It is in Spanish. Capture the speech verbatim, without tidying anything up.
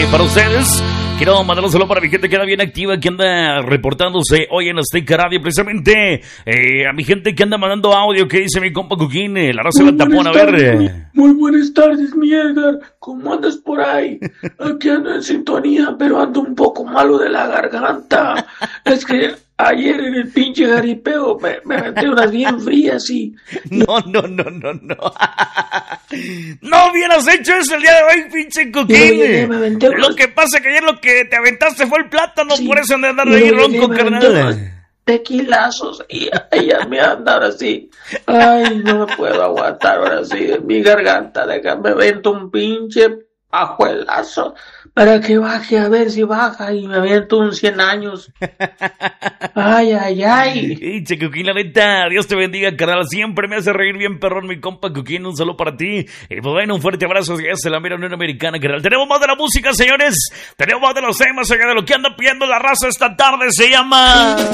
para ustedes. Quiero mandar un saludo para mi gente que anda bien activa, que anda reportándose hoy en Azteca Radio, precisamente eh, a mi gente que anda mandando audio, que dice mi compa Cuquín, la raza del tapón, a ver. Muy, muy buenas tardes, mi Edgar, ¿cómo andas por ahí? Aquí ando en sintonía, pero ando un poco malo de la garganta. Es que ayer en el pinche jaripeo me, me aventé unas bien frías y... No, no, no, no, no. No hubieras hecho eso el día de hoy, pinche Cuquín. Lo que pasa es que ayer lo que te aventaste fue el plátano, sí, por eso andas de ahí ronco, carnal. Tequilazos y ella me anda ahora sí. Ay, no me puedo aguantar ahora sí. Mi garganta, déjame avento un pinche pajuelazo para que baje, a ver si baja, y me avento un cien años. Ay, ay, ay. Pinche Cuquín, la neta, Dios te bendiga, carnal. Siempre me hace reír bien, perrón, mi compa Cuquín. Un saludo para ti. Y pues bueno, un fuerte abrazo. Ya se la mira Unión Americana, carnal. Tenemos más de la música, señores. Tenemos más de los temas, allá de lo que anda pidiendo la raza esta tarde. Se llama...